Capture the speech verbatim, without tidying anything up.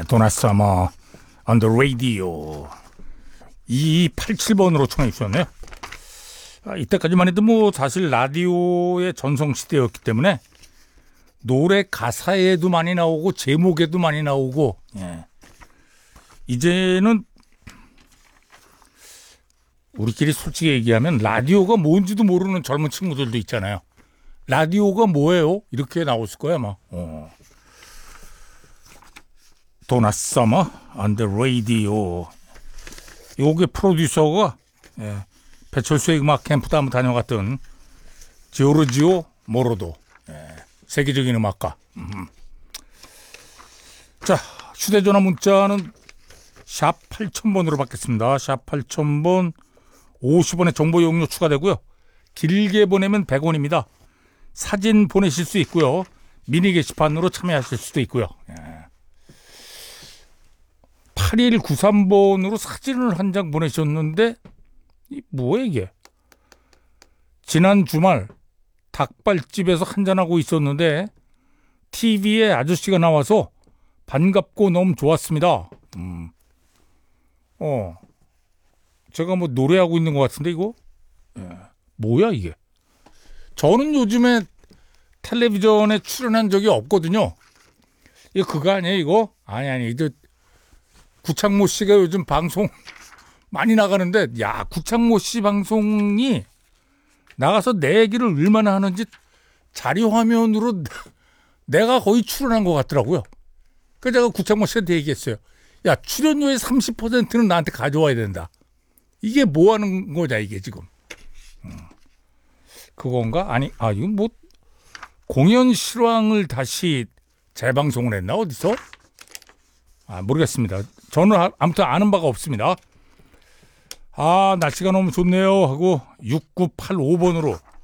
도나 서머 on the radio 이이팔칠 번으로 청해 주셨네요. 아, 이때까지만 해도 뭐 사실 라디오의 전성시대였기 때문에 노래 가사에도 많이 나오고 제목에도 많이 나오고, 예. 이제는 우리끼리 솔직히 얘기하면 라디오가 뭔지도 모르는 젊은 친구들도 있잖아요. 라디오가 뭐예요? 이렇게 나왔을 거야 아마. 어. 도나 서머 on the radio. 요게 프로듀서가, 예, 배철수의 음악 캠프도 한번 다녀갔던 지오르지오 모로도, 예, 세계적인 음악가. 음. 자, 휴대전화 문자는 샵 팔천 번으로 받겠습니다. 샵 팔천 번 오십 원의 정보 용료 추가되고요. 길게 보내면 백 원입니다. 사진 보내실 수 있고요. 미니 게시판으로 참여하실 수도 있고요. 예. 팔일구삼 번으로 사진을 한 장 보내셨는데, 이 뭐야 이게? 지난 주말 닭발집에서 한잔하고 있었는데 티비에 아저씨가 나와서 반갑고 너무 좋았습니다. 음. 어, 제가 뭐 노래하고 있는 것 같은데 이거? 예. 뭐야 이게? 저는 요즘에 텔레비전에 출연한 적이 없거든요. 이거 그거 아니에요 이거? 아니 아니 이제 구창모 씨가 요즘 방송 많이 나가는데, 야, 구창모 씨 방송이 나가서 내 얘기를 얼마나 하는지 자료 화면으로 내가 거의 출연한 것 같더라고요. 그래서 제가 구창모 씨한테 얘기했어요. 야, 출연료의 삼십 퍼센트는 나한테 가져와야 된다. 이게 뭐 하는 거냐 이게 지금. 음. 그건가? 아니, 아, 이건 뭐 공연 실황을 다시 재방송을 했나 어디서? 아, 모르겠습니다. 저는 아무튼 아는 바가 없습니다. 아, 날씨가 너무 좋네요 하고 육구팔오 번으로